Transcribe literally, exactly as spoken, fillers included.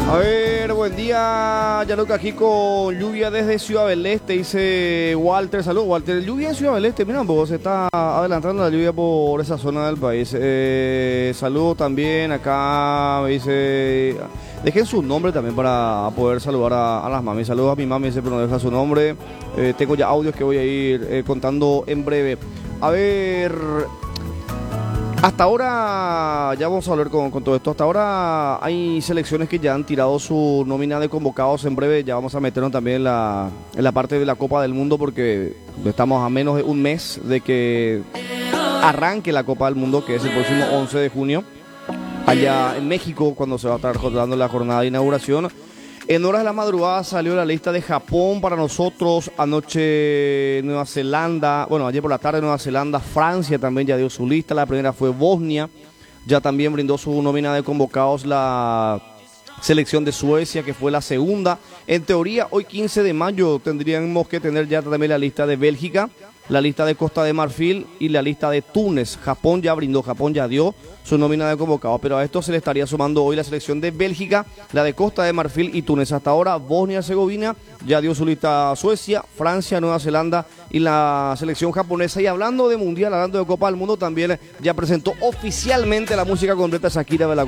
A ver, buen día, Yanuca, aquí con lluvia desde Ciudad del Este, dice Walter. Saludos, Walter. Lluvia en Ciudad del Este, mira, pues se está adelantando la lluvia por esa zona del país. Eh, saludos también acá, me dice, dejen su nombre también para poder saludar a, a las mamis. Saludos a mi mami, siempre nos deja su nombre. Eh, tengo ya audios que voy a ir eh, contando en breve. A ver... Hasta ahora, ya vamos a hablar con, con todo esto, hasta ahora hay selecciones que ya han tirado su nómina de convocados. En breve ya vamos a meternos también en la, en la parte de la Copa del Mundo, porque estamos a menos de un mes de que arranque la Copa del Mundo, que es el próximo once de junio, allá en México, cuando se va a estar dando la jornada de inauguración. En horas de la madrugada salió la lista de Japón para nosotros, anoche Nueva Zelanda, bueno, ayer por la tarde Nueva Zelanda, Francia también ya dio su lista, la primera fue Bosnia, ya también brindó su nómina de convocados la selección de Suecia, que fue la segunda. En teoría, hoy quince de mayo tendríamos que tener ya también la lista de Bélgica, la lista de Costa de Marfil y la lista de Túnez. Japón ya brindó, Japón ya dio su nómina de convocados, pero a esto se le estaría sumando hoy la selección de Bélgica, la de Costa de Marfil y Túnez. Hasta ahora Bosnia y Herzegovina ya dio su lista, Suecia, Francia, Nueva Zelanda y la selección japonesa. Y hablando de Mundial, hablando de Copa del Mundo, también ya presentó oficialmente la música completa Shakira de la